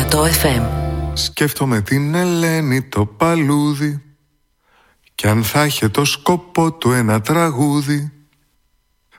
100,8 FM. Σκέφτομαι την Ελένη το παλούδι, κι αν θα είχε το σκοπό του ένα τραγούδι,